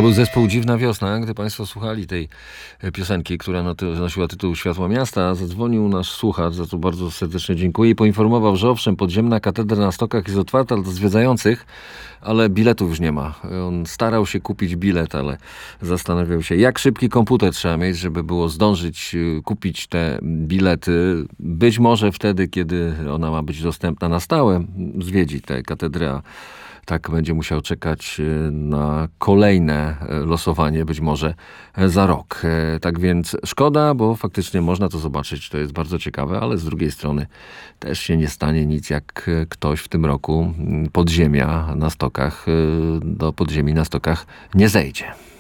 To był zespół Dziwna Wiosna. Gdy Państwo słuchali tej piosenki, która nosiła tytuł Światło Miasta, zadzwonił nasz słuchacz, za co bardzo serdecznie dziękuję, i poinformował, że owszem, podziemna katedra na Stokach jest otwarta dla zwiedzających, ale biletów już nie ma. On starał się kupić bilet, ale zastanawiał się, jak szybki komputer trzeba mieć, żeby było zdążyć kupić te bilety. Być może wtedy, kiedy ona ma być dostępna na stałe, zwiedzi tę katedrę. Tak będzie musiał czekać na kolejne losowanie, być może za rok. Tak więc szkoda, bo faktycznie można to zobaczyć, to jest bardzo ciekawe, ale z drugiej strony też się nie stanie nic, jak ktoś w tym roku podziemia na Stokach, do podziemi na Stokach nie zejdzie.